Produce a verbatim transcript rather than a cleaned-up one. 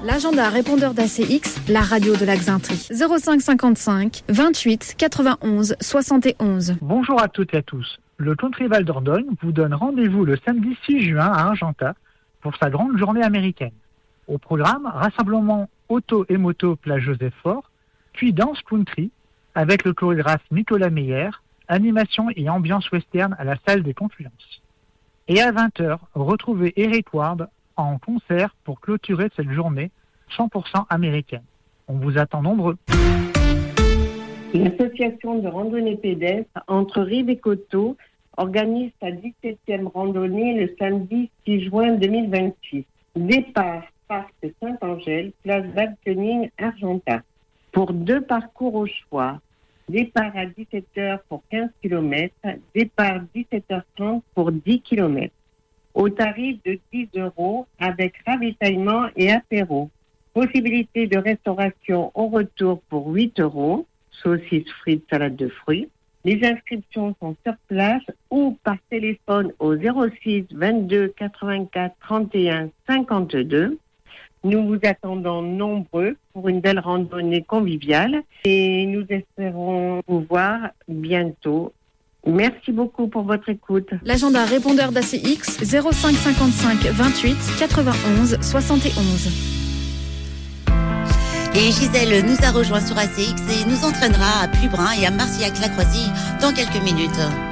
L'agenda répondeur d'A C X, la radio de la Xaintrie. zéro cinq cinquante-cinq, vingt-huit, quatre-vingt-onze, soixante et onze. Bonjour à toutes et à tous. Le Country Val d'Ordogne vous donne rendez-vous le samedi six juin à Argentat pour sa grande journée américaine. Au programme, rassemblement auto et moto Place Joseph-Faure, puis danse country avec le chorégraphe Nicolas Meyer, animation et ambiance western à la salle des Confluences. Et à vingt heures, retrouvez Eric Ward en concert pour clôturer cette journée cent pour cent américaine. On vous attend nombreux. L'association de randonnée pédestre entre Rives et Coteaux organise sa dix-septième randonnée le samedi six juin deux mille vingt-six. Départ Parc Saint-Angèle, place Valkening, Argentat. Pour deux parcours au choix. Départ à dix-sept heures pour quinze kilomètres, départ dix-sept heures trente pour dix kilomètres. Au tarif de dix euros avec ravitaillement et apéro. Possibilité de restauration au retour pour huit euros, saucisses, frites, salade de fruits. Les inscriptions sont sur place ou par téléphone au zéro six vingt-deux quatre-vingt-quatre trente et un cinquante-deux. Nous vous attendons nombreux pour une belle randonnée conviviale et nous espérons vous voir bientôt. Merci beaucoup pour votre écoute. L'agenda répondeur d'A C X, zéro cinq cinquante-cinq, vingt-huit, quatre-vingt-onze, soixante et onze. Et Gisèle nous a rejoint sur A C X et nous entraînera à Pubrin et à Marcillac-la-Croisille dans quelques minutes.